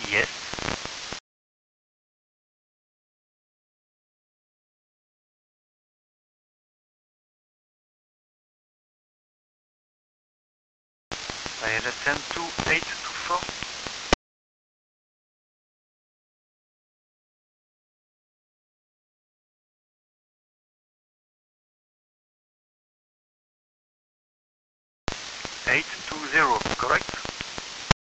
Yes. I understand 2824. Eight two zero, correct?